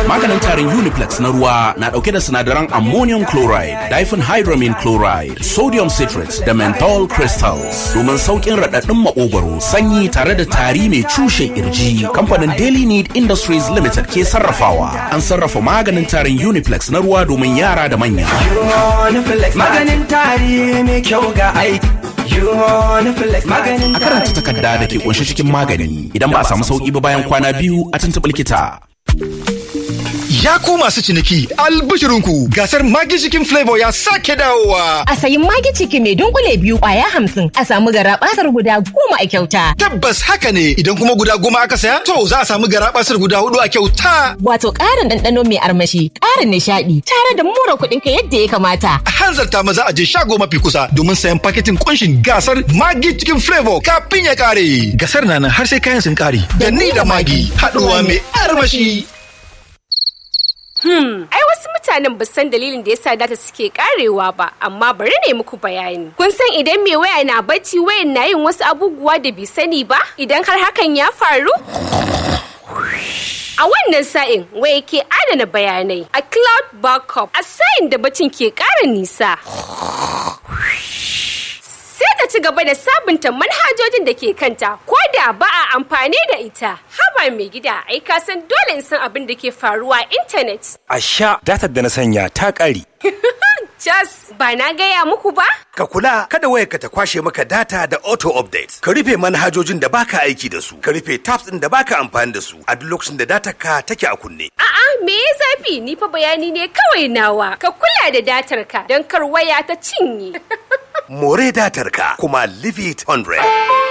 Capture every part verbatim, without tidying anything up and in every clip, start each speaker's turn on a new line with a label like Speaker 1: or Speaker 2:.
Speaker 1: Maganin tarin Uniplex na ruwa na dauke da sinadaran ammonium chloride, diphenhydramine chloride, sodium citrate da menthol crystals domin saukin raɗaɗin maƙogwaro, sanyi tare da tari mai cushe kirji. Kamfanin Daily Need Industries Limited ke sarrafawa. An sarrafa maganin tarin Uniplex na ruwa domin yara da manya.
Speaker 2: Maganin tari mai kyau ga aiki.
Speaker 1: A karanta takarda da ke kunshi cikin magani. Idan ba a samu sauki ba bayan kwana biyu, a tuntuɓi likita.
Speaker 3: Ya ku masu ciniki, albishirinku gasar Maggi Chicken Flavor ya sake dawowa.
Speaker 4: A sayi Maggi Chicken mai dunkule biyu kwaya hamsin a samu garabasar guda goma a kyauta.
Speaker 3: Tabbas haka ne, idan kuma guda goma aka saya, to za a samu garabasar guda hudu a kyauta.
Speaker 4: Wato ƙarin ɗanɗano mai armashi, ƙarin nishaɗi, tare da more kuɗin ka yadda ya kamata.
Speaker 3: A hanzarta maza a je shago mafi kusa domin sayan paketin kunshin gasar Maggi Chicken Flavor kafin ya ƙare. Gasar na nan har sai kayan sun ƙare. Da ni da Maggi, haɗuwa mai armashi.
Speaker 5: Hmm, ai wasu mutanen ba san dalilin da yasa data suke karewa ba, amma bari ne muku bayani. Kun san idan mai waya na bacci wayan na yin wasu abubuwa da bai sani ba? Idan har hakan ya faru? A wannan sa'in waya ke adana bayanai a cloud backup a sa'in da bacin ke ƙara nisa. Sai ta ci gaba da sabunta manhajojin da ke kanta ko da ba a amfani da ita. Haba mai gida, ai ka san dole in san abin da ke faruwa a intanet.
Speaker 6: A sha datar da na sanya ta ƙare.
Speaker 5: Jas, ba na gaya muku ba?
Speaker 6: Ka kula kada wayarka ta kwashe maka data da auto update. Ka rufe manhajojin da baka aiki da su. Ka rufe tabs ɗin da baka amfani da su a duk lokacin da datar ka take a kunne.
Speaker 5: A'a, me ya zafi? Ni fa bayani ne kawai nawa. Ka kula da datar ka don kar waya ta cinye.
Speaker 6: More datar ka kuma leave it one hundred.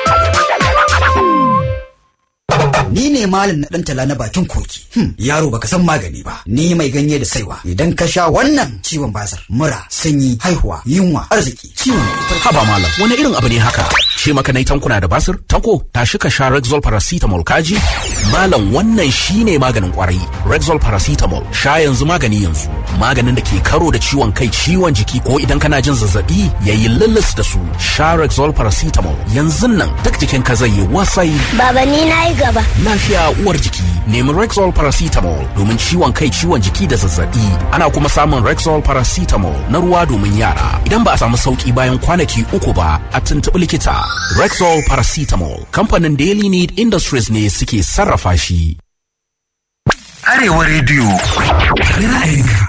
Speaker 7: Ni ne malam na ɗan tala na bakin koki. Hmm, yaro baka san magani ba. Ni mai ganye da saiwa. Idan ka sha wannan ciwon basir, mura, sanyi, haihuwa, yunwa, arziki, ciwon
Speaker 1: haba malam, wani irin abu ne haka? Ce maka nai tankuna da basir? Tanko, tashi ka sha Rexall paracetamol kaji? Malam wannan shine maganin kwarai. Rexall paracetamol, sha yanzu magani yanzu. Maganin da ke karo da ciwon kai, ciwon jiki ko idan kana jin zazzabi, yayi lulus da su. Sha Rexall paracetamol. Yanzu nan duk jikin ka zai yi wasai.
Speaker 8: Baba ni nayi gaba.
Speaker 1: Lafiya uwar jiki. Nemi Rexall paracetamol domin ciwon kai, ciwon jiki da zazzabi. Ana kuma samun Rexall paracetamol na ruwa domin yara. Idan ba a samu sauki bayan kwanaki uku ba, a tuntuɓi likita. Rexall paracetamol. Kamfanin Daily Need Industries ne suke sarrafa shi.
Speaker 3: Arewa Radio. Ra'ayinka.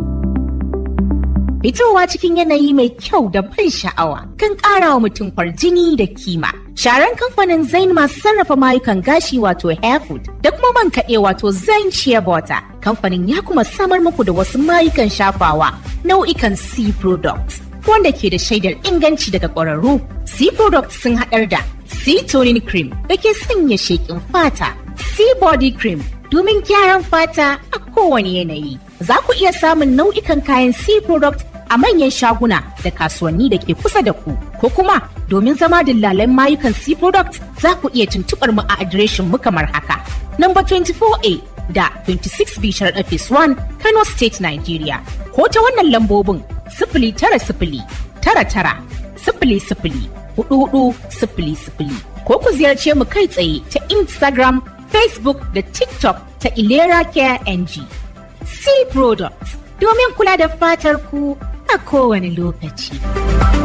Speaker 4: Fitowa cikin yanayi mai kyau da ban sha'awa kan ƙara wa mutum kwarjini da kima. Sharan kamfanin Zain masu sarrafa mayukan gashi wato Hairfood da kuma man kaɗe wato Zain Shea Butter. Kamfanin ya kuma samar muku da wasu mayukan shafawa nau'ikan C products wanda ke da shaidar inganci daga ƙwararru. C products sun haɗar da C toning cream da ke sanya sheƙin fata, C body cream domin gyaran fata a kowane yanayi. Za ku iya samun nau'ikan kayan C product a manyan shaguna da kasuwanni da ke kusa da ku, ko kuma domin zama dillalan mayukan C product za ku iya tuntuɓar mu a adireshin mu kamar haka. Number twenty-four A da twenty-six B Sharaɗa Phase one, Kano State, Nigeria. Ko ta wannan lambobin sifili tara sifili tara tara sifili sifili hudu hudu sifili sifili. Ko ku ziyarce mu kai tsaye ta Instagram, Facebook da TikTok ta Ilera Care N G. C Products domin kula da fatar ku a kowane lokaci.